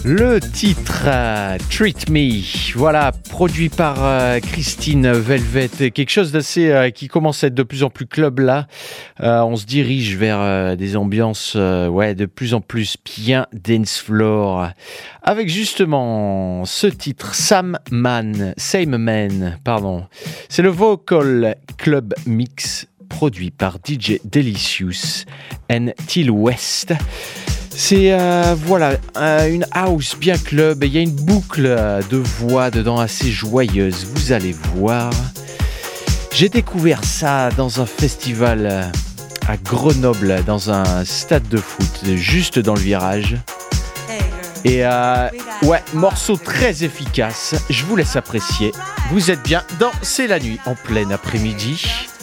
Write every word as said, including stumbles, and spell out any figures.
Le titre euh, Treat Me, voilà, produit par euh, Christine Velvet, quelque chose d'assez euh, qui commence à être de plus en plus club là. Euh, on se dirige vers euh, des ambiances euh, ouais de plus en plus bien dance floor, avec justement ce titre Sam Man, Same Man, pardon. C'est le Vocal Club Mix produit par D J Delicious and Till West. C'est euh, voilà euh, une house bien club, il y a une boucle de voix dedans assez joyeuse, vous allez voir. J'ai découvert ça dans un festival à Grenoble, dans un stade de foot, juste dans le virage. Et euh, ouais, morceau très efficace, je vous laisse apprécier. Vous êtes bien dans C'est la nuit en plein après-midi.